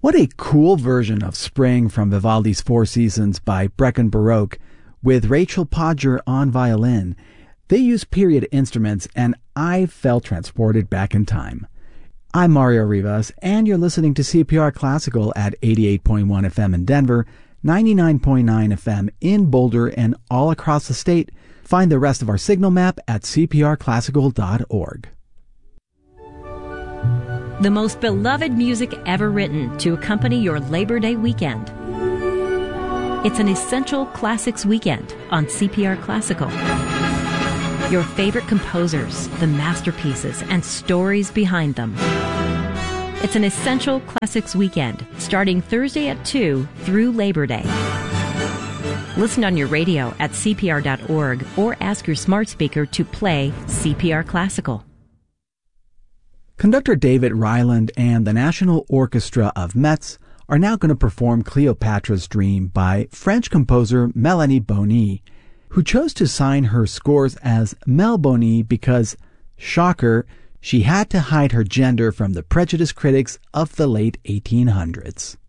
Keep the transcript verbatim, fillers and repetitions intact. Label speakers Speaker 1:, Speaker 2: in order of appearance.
Speaker 1: What a cool version of Spring from Vivaldi's Four Seasons by Breckin Baroque with Rachel Podger on violin. They use period instruments, and I felt transported back in time. I'm Mario Rivas, and you're listening to C P R Classical at eighty-eight point one F M in Denver, ninety-nine point nine F M in Boulder, and all across the state. Find the rest of our signal map at c p r classical dot org.
Speaker 2: The most beloved music ever written to accompany your Labor Day weekend. It's an essential classics weekend on C P R Classical. Your favorite composers, the masterpieces, and stories behind them. It's an essential classics weekend starting Thursday at two through Labor Day. Listen on your radio at c p r dot org or ask your smart speaker to play C P R Classical.
Speaker 1: Conductor David Ryland and the National Orchestra of Metz are now going to perform Cleopatra's Dream by French composer Melanie Bonny, who chose to sign her scores as Mel Bonny because, shocker, she had to hide her gender from the prejudiced critics of the late eighteen hundreds.